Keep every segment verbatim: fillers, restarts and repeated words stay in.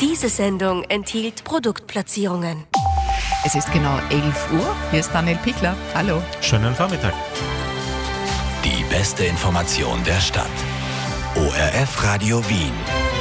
Diese Sendung enthielt Produktplatzierungen. Es ist genau elf Uhr. Hier ist Daniel Pickler. Hallo. Schönen Vormittag. Die beste Information der Stadt. O R F Radio Wien.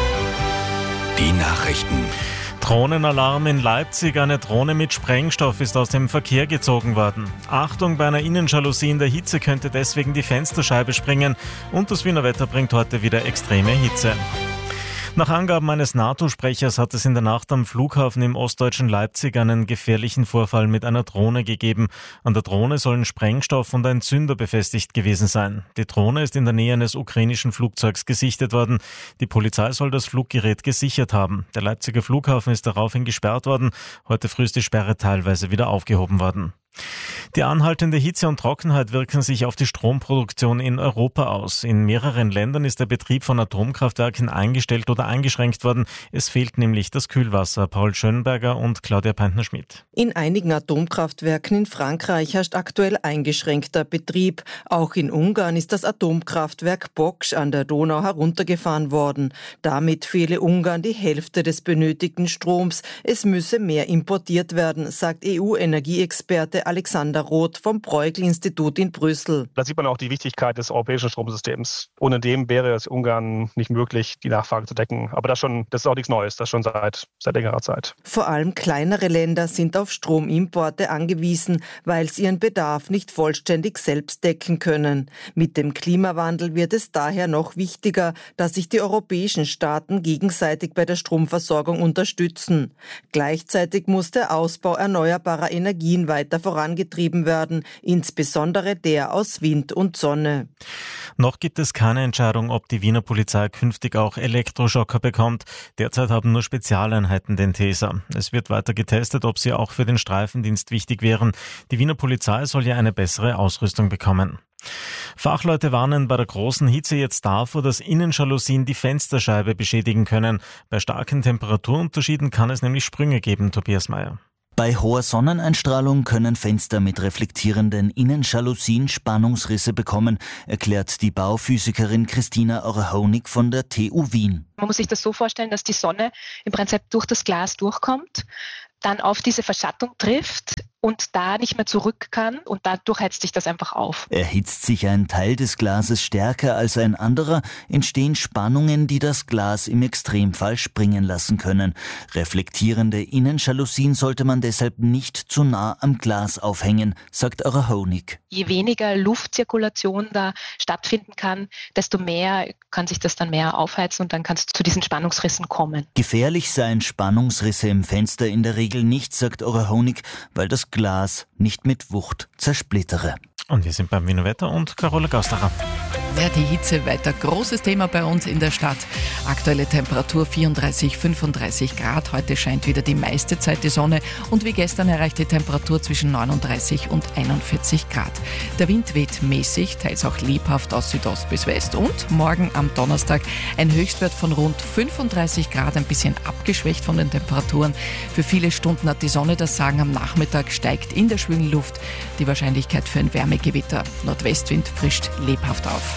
Die Nachrichten. Drohnenalarm in Leipzig. Eine Drohne mit Sprengstoff ist aus dem Verkehr gezogen worden. Achtung, bei einer Innenjalousie in der Hitze könnte deswegen die Fensterscheibe springen. Und das Wiener Wetter bringt heute wieder extreme Hitze. Nach Angaben eines NATO-Sprechers hat es in der Nacht am Flughafen im ostdeutschen Leipzig einen gefährlichen Vorfall mit einer Drohne gegeben. An der Drohne sollen Sprengstoff und ein Zünder befestigt gewesen sein. Die Drohne ist in der Nähe eines ukrainischen Flugzeugs gesichtet worden. Die Polizei soll das Fluggerät gesichert haben. Der Leipziger Flughafen ist daraufhin gesperrt worden. Heute früh ist die Sperre teilweise wieder aufgehoben worden. Die anhaltende Hitze und Trockenheit wirken sich auf die Stromproduktion in Europa aus. In mehreren Ländern ist der Betrieb von Atomkraftwerken eingestellt oder eingeschränkt worden. Es fehlt nämlich das Kühlwasser. Paul Schönberger und Claudia Peintner-Schmidt. In einigen Atomkraftwerken in Frankreich herrscht aktuell eingeschränkter Betrieb. Auch in Ungarn ist das Atomkraftwerk Bocs an der Donau heruntergefahren worden. Damit fehle Ungarn die Hälfte des benötigten Stroms. Es müsse mehr importiert werden, sagt E U-Energieexperte Alexander Roth vom Bruegel-Institut in Brüssel. Da sieht man auch die Wichtigkeit des europäischen Stromsystems. Ohne dem wäre es Ungarn nicht möglich, die Nachfrage zu decken. Aber das, schon, das ist auch nichts Neues, das schon seit, seit längerer Zeit. Vor allem kleinere Länder sind auf Stromimporte angewiesen, weil sie ihren Bedarf nicht vollständig selbst decken können. Mit dem Klimawandel wird es daher noch wichtiger, dass sich die europäischen Staaten gegenseitig bei der Stromversorgung unterstützen. Gleichzeitig muss der Ausbau erneuerbarer Energien weiter vorangetrieben werden, insbesondere der aus Wind und Sonne. Noch gibt es keine Entscheidung, ob die Wiener Polizei künftig auch Elektroschocker bekommt. Derzeit haben nur Spezialeinheiten den Taser. Es wird weiter getestet, ob sie auch für den Streifendienst wichtig wären. Die Wiener Polizei soll ja eine bessere Ausrüstung bekommen. Fachleute warnen bei der großen Hitze jetzt davor, dass Innenjalousien die Fensterscheibe beschädigen können. Bei starken Temperaturunterschieden kann es nämlich Sprünge geben, Tobias Meyer. Bei hoher Sonneneinstrahlung können Fenster mit reflektierenden Innenjalousien Spannungsrisse bekommen, erklärt die Bauphysikerin Christina Orhonig von der T U Wien. Man muss sich das so vorstellen, dass die Sonne im Prinzip durch das Glas durchkommt, dann auf diese Verschattung trifft und da nicht mehr zurück kann und dadurch heizt sich das einfach auf. Erhitzt sich ein Teil des Glases stärker als ein anderer, entstehen Spannungen, die das Glas im Extremfall springen lassen können. Reflektierende Innenjalousien sollte man deshalb nicht zu nah am Glas aufhängen, sagt Orhonig. Je weniger Luftzirkulation da stattfinden kann, desto mehr kann sich das dann mehr aufheizen und dann kann es zu diesen Spannungsrissen kommen. Gefährlich seien Spannungsrisse im Fenster in der Regel nicht, sagt Orhonig, weil das Glas nicht mit Wucht zersplittere. Und wir sind beim Wiener Wetter und Carola Gausterer. Ja, die Hitze weiter großes Thema bei uns in der Stadt. Aktuelle Temperatur vierunddreißig, fünfunddreißig Grad. Heute scheint wieder die meiste Zeit die Sonne und wie gestern erreicht die Temperatur zwischen neununddreißig und einundvierzig Grad. Der Wind weht mäßig, teils auch lebhaft aus Südost bis West und morgen am Donnerstag ein Höchstwert von rund fünfunddreißig Grad, ein bisschen abgeschwächt von den Temperaturen. Für viele Stunden hat die Sonne das Sagen, am Nachmittag steigt in der schwülen Luft die Wahrscheinlichkeit für ein Wärmegewitter. Nordwestwind frischt lebhaft auf.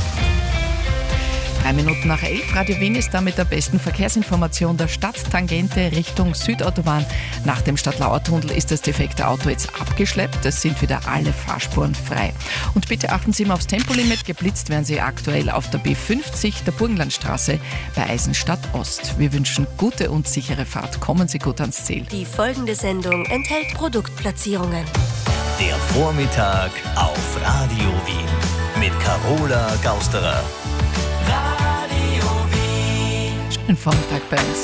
Drei Minuten nach elf. Radio Wien ist da mit der besten Verkehrsinformation der Stadttangente Richtung Südautobahn. Nach dem Stadtlauer-Tunnel ist das defekte Auto jetzt abgeschleppt. Es sind wieder alle Fahrspuren frei. Und bitte achten Sie mal aufs Tempolimit. Geblitzt werden Sie aktuell auf der B fünfzig der Burgenlandstraße bei Eisenstadt Ost. Wir wünschen gute und sichere Fahrt. Kommen Sie gut ans Ziel. Die folgende Sendung enthält Produktplatzierungen. Der Vormittag auf Radio Wien mit Carola Gausterer. Schönen Vormittag bei uns.